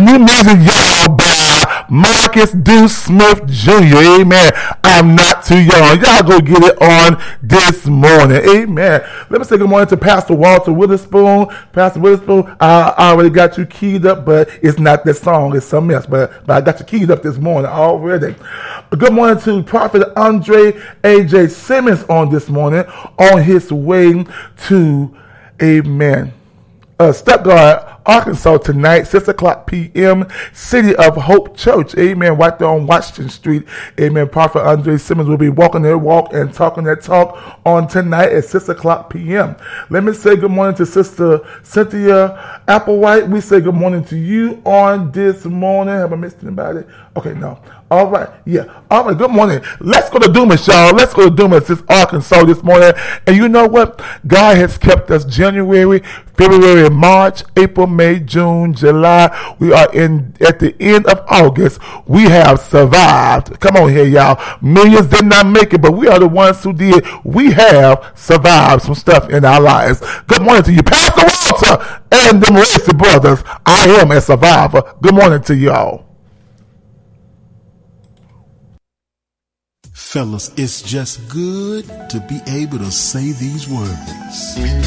new music, y'all, by Marcus Deuce Smith Jr. Amen. I'm not too young. Y'all go get it on this morning. Amen. Let me say good morning to Pastor Walter Witherspoon. Pastor Witherspoon, I already got you keyed up, but it's not this song. It's something else. But I got you keyed up this morning already. Good morning to Prophet Andre A.J. Simmons on this morning on his way to, amen, Stuttgart, Arkansas tonight, 6 o'clock p.m., City of Hope Church, amen, right there on Washington Street, amen. Prophet Andre Simmons will be walking their walk and talking their talk on tonight at 6 o'clock p.m. Let me say good morning to Sister Cynthia Applewhite. We say good morning to you on this morning. Have I missed anybody? Okay, no. All right, yeah. All right, good morning. Let's go to Dumas, y'all. Let's go to Dumas, this Arkansas this morning. And you know what? God has kept us January, February, March, April, May, June, July. We are at the end of August. We have survived. Come on here, y'all. Millions did not make it, but we are the ones who did. We have survived some stuff in our lives. Good morning to you, Pastor Walter and the Maurice brothers. I am a survivor. Good morning to y'all. Fellas, it's just good to be able to say these words.